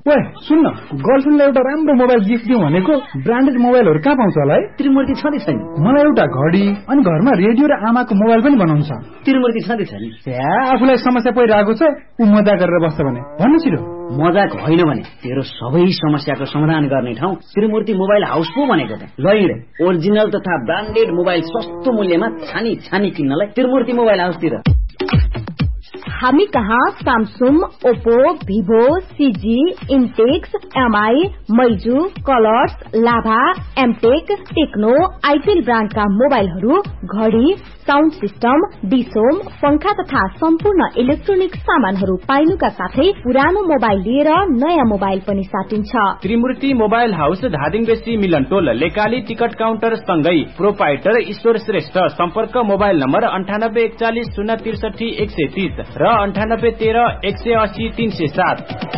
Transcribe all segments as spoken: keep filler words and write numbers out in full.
ओए सुन्न, गर्लफ्रेन्डलाई एउटा राम्रो मोबाइल गिफ्ट दिउँ भनेको। ब्रान्डेड मोबाइलहरू कहाँ पाउँछ होला है? त्रिमूर्ति छँदै छैन? मलाई एउटा घडी अनि घरमा रेडियो र आमाको मोबाइल पनि बनाउँछ। त्रिमूर्ति छँदै छैन? या आफूलाई समस्या परिरहेको छ, ऊ मजाक गरेर बस्छ भने भन्नु छिरो। मजाक होइन भने तेरो सबै समस्याको समाधान गर्ने ठाउँ त्रिमूर्ति मोबाइल हाउस पो भनेको त। ल हिँड, ओरिजिनल तथा ब्रान्डेड मोबाइल सस्तो मूल्यमा छानी छानी किन्नलाई त्रिमूर्ति मोबाइल हाउसतिर। हामी कहाँ स्यामसुङ, ओप्पो, भिभो, सिजी, इन्टेक्स, एमआई, मैजू, कलर्स, लाभा, एमटेक, टेक्नो, आइटेल ब्रान्डका मोबाइलहरू, घडी, साउन्ड सिस्टम, डिसोम, पंखा तथा सम्पूर्ण इलेक्ट्रोनिक सामानहरू पाइनुका साथै पुरानो मोबाइल लिएर नयाँ मोबाइल पनि साटिन्छ। त्रिमूर्ति मोबाइल हाउस धादिङबेसी मिलनटोल लेकाली टिकट काउन्टर सँगै प्रोपाइटर ईश्वर श्रेष्ठ। सम्पर्क मोबाइल नम्बर अन्ठानब्बे एकचालिस शून्य त्रिसठी एक सय तीस र अन्ठानब्बे तेह्र एक सय अस्सी तीन सय सात।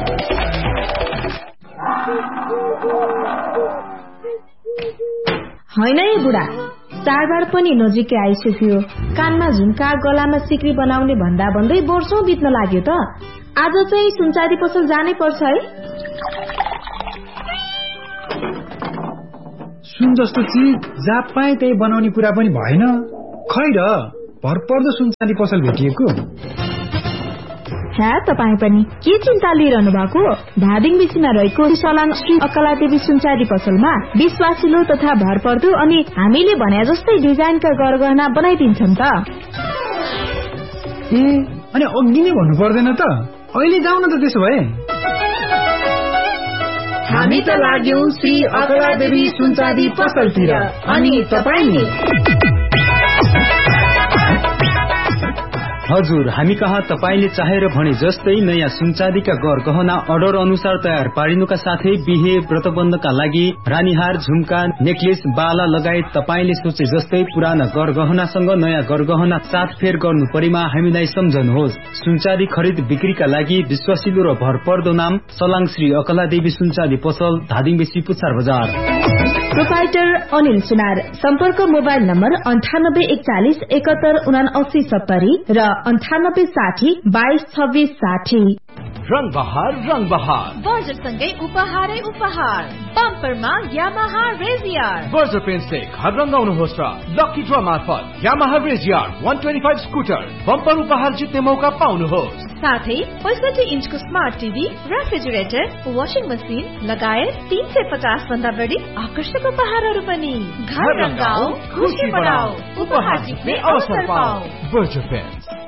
होइन है बुढा, चाडबाड पनि नजिकै आइसक्यो। कानमा झुम्का, गलामा सिक्री बनाउने भन्दा भन्दै वर्षौं बित्न लाग्यो त। आज चाहिँ सुनचाँदी पसल जानै पर्छ है। सुन जस्तो चिज जहाँ पाए त्यही बनाउने कुरा पनि भएन। खै र भरपर्दो सुनचाँदी पसल भेटिएको। ह्या तपाईँ पनि के चिन्ता लिइरहनु भएको? धादिङ बेसीमा रहेको सलाङ श्री अकलादेवी सुनचाँदी पसलमा विश्वासिलो तथा भरपर्दो अनि हामीले भने जस्तै डिजाइनका गरगहना बनाइदिन्छन् त। ए अनि अघि नै भन्नु पर्दैन त? अहिले जाउँ न त त्यसो भए। हामी त लाग्यौं श्री अकलादेवी सुनचाँदी पसलतिर, अनि तपाईँ नि? हजुर, हामी कहाँ तपाईले चाहेर भने जस्तै नयाँ सुनचाँदीका गहना अर्डर अनुसार तयार पारिनुका साथै बिहे व्रतबन्धका लागि रानीहार, झुम्का, नेकलेस, बाला लगायत तपाईले सोचे जस्तै पुराना गहनासँग नयाँ गहना साथफेर गर्नु परेमा हामीलाई सम्झनुहोस्। सुनचाँदी खरिद बिक्रीका लागि विश्वासिलो र भरपर्दो नाम सलाङ श्री अकलादेवी सुनचाँदी पसल, धादिङबेसी, पुच्छार बजार। प्रोपाइटर अनिल सुनार। सम्पर्क मोबाइल नम्बर अन्ठानब्बे एकचालिस एकात्तर उनासी सत्तरी र अन्ठानब्बे साठी बाइस छब्बीस साठी। रंग बहार रंग बहार बर्जरसँगै उपहारै उपहार। बम्परमा यामाहा रेजियर। बर्जर पेन्टले घर रंगाउनुहोस् र लकी ड्र मार्फत यामाहा रेजियर एक सय पच्चीस स्कुटर बम्पर उपहार जित्ने मौका पाउनुहोस्। साथै पैंसठी इन्चको smart TV, refrigerator, washing machine लगायत तीन सय पचास भन्दा बढी आकर्षक उपहारहरू पनि। घर रंगाऊ, खुशी बढाऊ, उपहार जित्ने अवसर पाऊ। Berger pant.